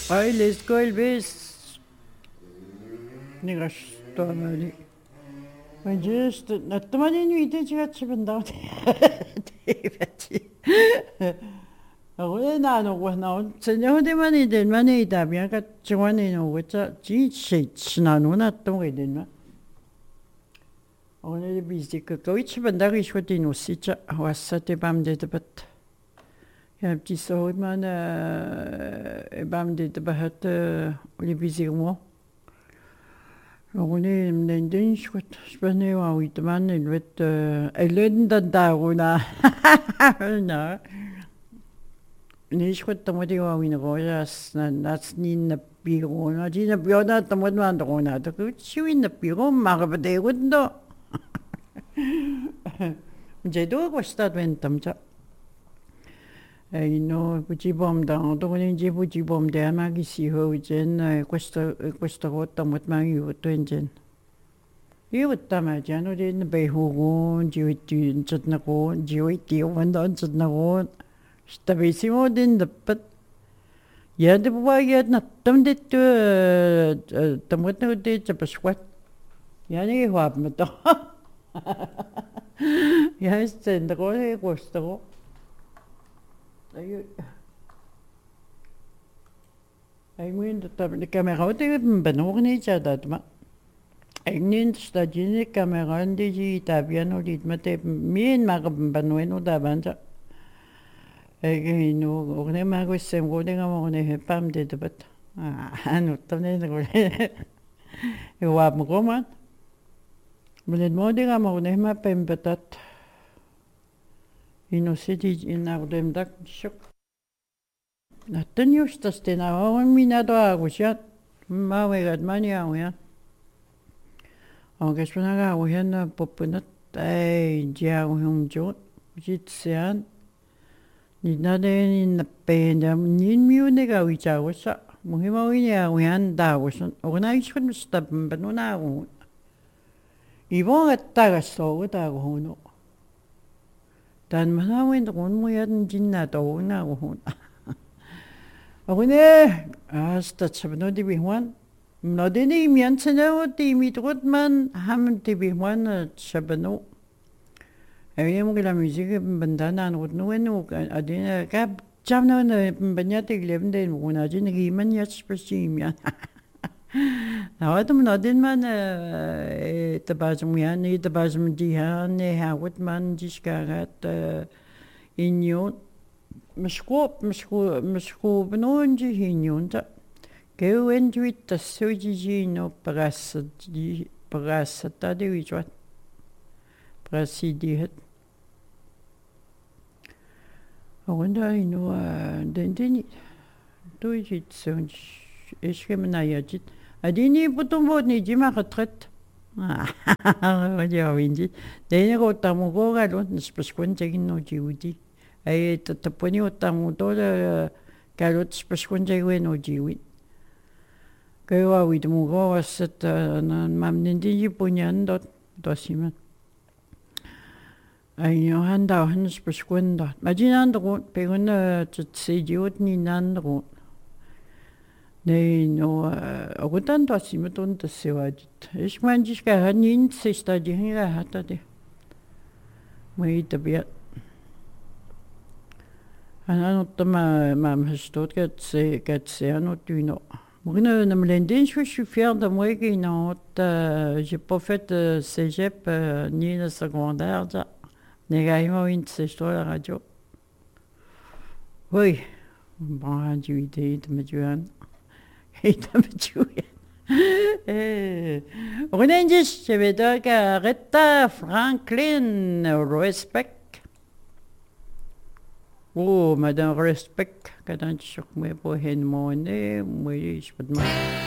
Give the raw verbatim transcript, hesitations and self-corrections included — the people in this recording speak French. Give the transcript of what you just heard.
Ai les golbes nigastamani. Men just nattamani nuite chigatchibanda. Tevati. Agora não, não, senhor de mani de mani da bia ka chwani no weta ji shi chna no na to ge den ma. Agora de bizi ka ko ich banda ge shwati no si cha wasa te bam de de bat. Ja ti so man e bam de de bat le bizi mo. Agora nem den shwat spane wa wit man el vet elen da da una. Na. Nicht gut, da muss ich auch in Rojas, das nie in der Büro, na die in der Büro, da muss man da runter, da gibt es schon in der Büro, machen wir die Runden da. Und sie do questo ventam già. E no, ci bom da, dopo ne ci ci bom da, ma che si ho gen, questo questo volta mo ma io to gen. Io tama già no den be ho, ci ci ci ko, ci ti ho vando ci ko. Stabissimo din dapat ya de buwa ya na tam de tu tamot na de chapaswat ya ni hwap mo to ya sten ko he gusto ko ay ay mo yung tab de camera de banor ni cha dat ma ay nin sta jini camera ndi ji tabiano dit mate min ma banweno da banja. Ege no, orne mago sem gode ngam orne he pam de de bat. Ah, no tamne de gode. E wa mo goman. Mele mo de ngam orne ma pem batat. Ino sedi in ardem dak shok. Na tenyo sta stena o mina do agushat. Ma we gad mania o ya. O gespona ga o hen popunat ai ja o hum jot. Jitsean. Ni nade ni na penda ni miu nega wicha wasa muhima winya wian da wasan ona ishun stab banuna go ibo atta ga so da go no dan mana wen gon mo yan jinna do na go ogone asta chabno di biwan nade ni mian chana ti mi trotman ham ti biwan chabno. Había que la música bandana no no no adina cap jamna na banyate gleben den una jin giman ya speshim ya na watum no den man tabajum ya ni tabajum di ha ne ha wat man diskarat inyo mshko mshko mshko bnon ji hinyon ta ke wen juit ta soji ji no pras di pras ta de wijat prasidi het. Und da ino den den du jit so ich kem na jit adini potom vodni jima retret ah ja winji den go tamu go ga lo speskon tegin no jiudi ai tataponi otamu to ga lo speskon jegwe no jiwi ke wa wi mu go wasat na mamnin di jipunyan dot dosiman. Ay no handa hans beskwenda. Majinan do pegun tut sejot ni nan do. Nee no ogutan to simuton to sewajit. Ich mein ich ga hanin sista di hinga hata de. Mai tabiat. Ana no ma mam hastot gat se gat se ano tuno. Mugna na mlendin je suis fier de moi que non j'ai pas fait cégep ni le secondaire. Negaimo in se sto la radio. Oui, bon radio idée de Majuan. Et de Majuan. Eh, Renendis, je vais donc Retta Franklin, respect. Oh, madame respect, quand je suis moi pour hen monnaie, moi je peux